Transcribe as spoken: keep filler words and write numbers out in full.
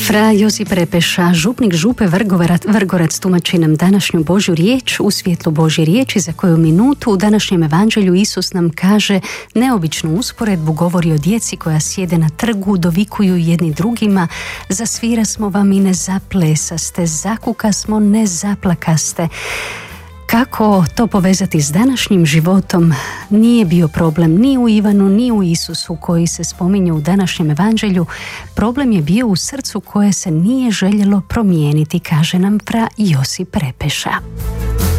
Fra Josip Repeša, župnik župe Vrgorac, Vrgorac tumači nam današnju Božju riječ u svjetlu Božje riječi za koju minutu u današnjem evanđelju Isus nam kaže neobičnu usporedbu, govori o djeci koja sjede na trgu, dovikuju jedni drugima, zasvira smo vam i ne zaplesaste, zakuka smo ne zaplakaste. Kako to povezati s današnjim životom nije bio problem ni u Ivanu, ni u Isusu koji se spominju u današnjem evanđelju. Problem je bio u srcu koje se nije željelo promijeniti, kaže nam fra Josip Repeša.